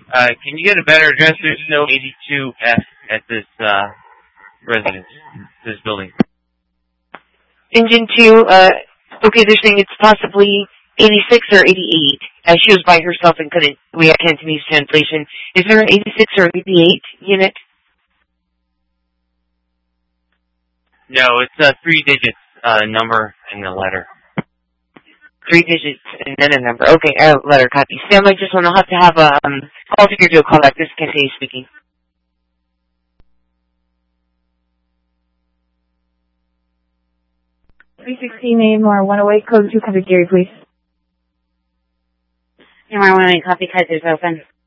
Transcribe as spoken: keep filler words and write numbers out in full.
Uh, can you get a better address? There's no eighty-two F at this uh, residence, this building. Engine two, uh, okay, they're saying it's possibly eighty-six or eighty-eight. Uh, she was by herself and couldn't, we had Cantonese translation. Is there an eighty-six or eighty-eight unit? No, it's a three digits uh, number and a letter. Three digits and then a number. Okay, uh, letter copy. Sam, I just want to have to have a um, call to do a call back. This is Cantonese speaking. three sixteen A more one oh eight, code two hundred, Gary, please. A M R one oh eight, copy, Kaiser's open.